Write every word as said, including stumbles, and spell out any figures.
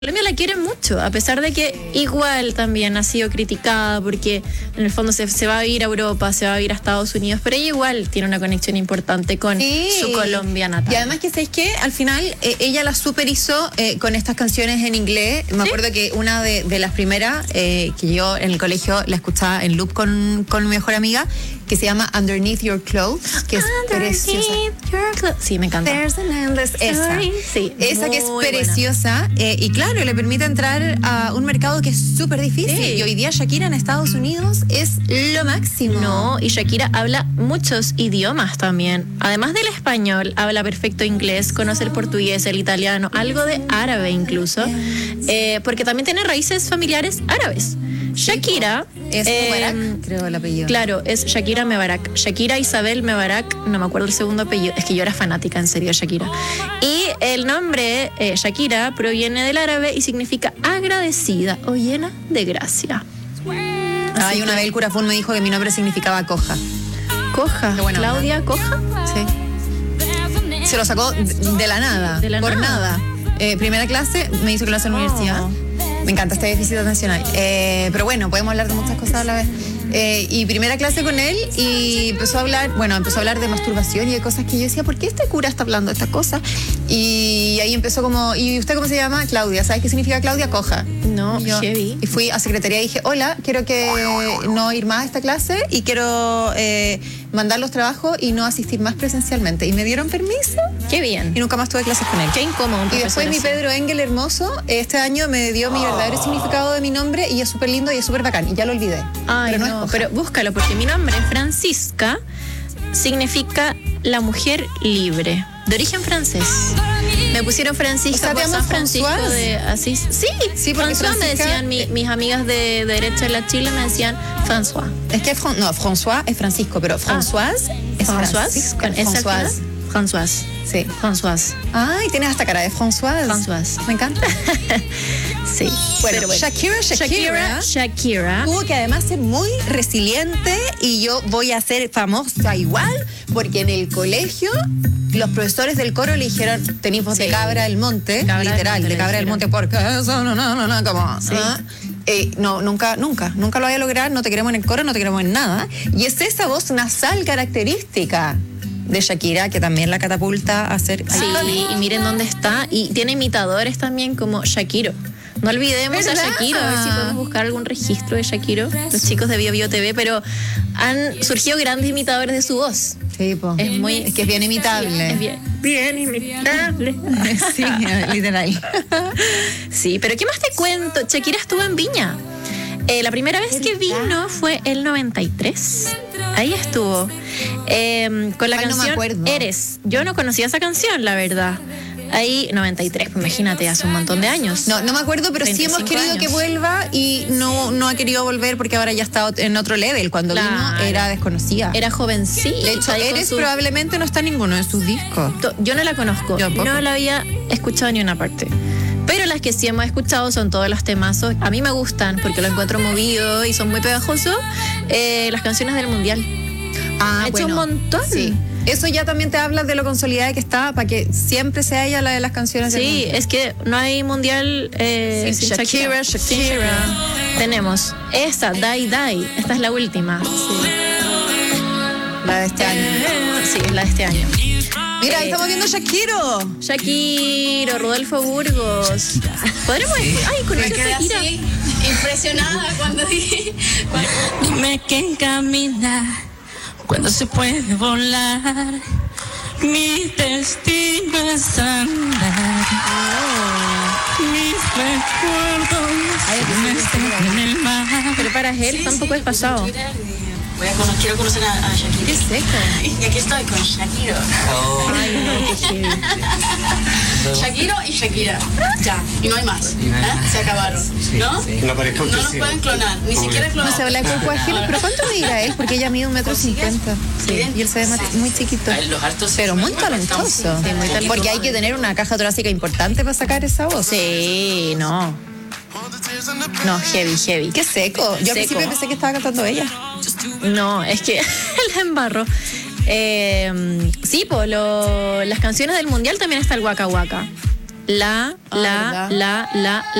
Colombia la quiere mucho, a pesar de que igual también ha sido criticada porque en el fondo se, se va a ir a Europa, se va a ir a Estados Unidos, pero ella igual tiene una conexión importante con sí. su Colombia natal. Y además que, ¿sabéis qué? Al final eh, ella la super hizo eh, con estas canciones en inglés. Me ¿Sí? acuerdo que una de, de las primeras eh, que yo en el colegio la escuchaba en loop con, con mi mejor amiga, que se llama Underneath Your Clothes, que es preciosa. Sí, me encanta. There's an endless, esa. Sí, esa que es preciosa eh, y claro, le permite entrar a un mercado que es súper difícil. Sí. Y hoy día Shakira en Estados Unidos es lo máximo. No, y Shakira habla muchos idiomas también. Además del español, habla perfecto inglés, conoce el portugués, el italiano, algo de árabe incluso, eh, porque también tiene raíces familiares árabes. Shakira es eh, Mebarak, creo el apellido. Claro, es Shakira Mebarak. Shakira Isabel Mebarak, no me acuerdo el segundo apellido, es que yo era fanática en serio de Shakira. Y el nombre eh, Shakira proviene del árabe y significa agradecida o llena de gracia. Ay, que... una vez el curafún me dijo que mi nombre significaba coja. ¿Coja? ¿Claudia onda. Coja? Sí. Se lo sacó de la nada, de la por nada. nada. Eh, primera clase, me hizo clase en la oh. universidad. Me encanta este déficit atencional. Eh, pero bueno, podemos hablar de muchas cosas a la vez. Eh, y primera clase con él y empezó a hablar, bueno, empezó a hablar de masturbación y de cosas que yo decía, ¿por qué este cura está hablando de estas cosas? Y ahí empezó como, ¿y usted cómo se llama? Claudia. ¿Sabes qué significa Claudia? Coja. No, y yo, heavy. Y fui a secretaría y dije, hola, quiero que no ir más a esta clase y quiero eh, mandar los trabajos y no asistir más presencialmente. Y me dieron permiso. Qué bien. Y nunca más tuve clases con él. Qué incómodo. Y después mi Pedro Engel hermoso, este año me dio oh. mi verdadero significado de mi nombre y es súper lindo y es súper bacán. Y ya lo olvidé. Ay, pero no, no es pero búscalo porque mi nombre, Francisca, significa la mujer libre, de origen francés. Me pusieron Francisca por San Francisco François? de Asís. Sí, sí, porque François me decían, mi, mis amigas de, de derecha de la Chile me decían François. Es que Fran- no, François es Francisco, pero Françoise ah. es Françoise. Con Françoise. Françoise. Sí. Françoise. Ay, tienes hasta cara de Françoise. Françoise. Me encanta. Sí. Bueno, bueno. Shakira, Shakira, Shakira, Shakira. Tuvo que además ser muy resiliente y yo voy a ser famosa igual porque en el colegio los profesores del coro le dijeron, tenés voz sí. de cabra del monte, cabra literal, del monte, de cabra del monte, porque eso no, no, no, no, como... Sí. ¿Ah? Eh, no, nunca, nunca, nunca lo voy a lograr, no te queremos en el coro, no te queremos en nada. Y es esa voz nasal característica de Shakira, que también la catapulta a ser... Sí, y miren dónde está. Y tiene imitadores también como Shakiro. No olvidemos ¿verdad? a Shakiro, a ver si podemos buscar algún registro de Shakiro, los chicos de Bio Bio T V, pero han surgido grandes imitadores de su voz. Sí, po. Es muy... Es que es bien imitable. Es bien, bien imitable. Sí, literal. Sí, pero ¿qué más te cuento? Shakira estuvo en Viña. Eh, la primera vez que vino fue el noventa y tres. Ahí estuvo. Eh, con la Ay, canción no me Eres. Yo no conocía esa canción, la verdad. Ahí, noventa y tres, pues imagínate, hace un montón de años. No, no me acuerdo, pero sí hemos querido años. que vuelva y no, no ha querido volver porque ahora ya está en otro level. Cuando claro. vino era desconocida. Era jovencita. De hecho, Eres su... probablemente no está en ninguno de sus discos. Yo no la conozco. Yo no la había escuchado ni una parte. Pero las que sí hemos escuchado son todos los temazos. A mí me gustan porque lo encuentro movido y son muy pegajosos. Eh, las canciones del Mundial. Ah, ha hecho bueno, un montón. Sí. Eso ya también te habla de lo consolidada que está para que siempre sea ella la de las canciones. Sí, es que no hay mundial eh, sí, Shakira, Shakira, Shakira. Tenemos esta, Die Die. Esta es la última. Sí. La de este año. Sí, es la de este año. Mira, ahí eh, estamos viendo Shakiro. Shakiro, Rodolfo Burgos. ¿Podremos decir? Ay, con esa Shakira. Así, impresionada cuando dije. Cuando... Dime quién camina cuando se puede volar. Mi destino es andar. Oh. Mis recuerdos en el mar. Pero para él sí, tampoco sí, es pasado. Voy a conocer, quiero conocer a, a Shakira. Qué seco. Y aquí estoy con Shakiro. Oh. Ay, no, qué chévere. Shakiro y Shakira. Ya. Y no hay más. ¿Eh? Se acabaron. Sí, ¿no? Sí. No, no nos pueden clonar. Ni Pobre. siquiera clonar. No se habla de cuerpo ajeno. Pero ¿cuánto medirá él? Porque ella mide un metro cincuenta. Sí. Y él se ve sí. muy chiquito. Los hartos pero muy talentoso. Sí, muy talentoso. Porque hay que tener una caja torácica importante para sacar esa voz. Sí, no. No, heavy, heavy. Qué seco. Yo seco. al principio pensé que estaba cantando ella. No, es que la embarro. Eh, sí, pues las canciones del Mundial también está el Waka Waka. La, la, la, la, la.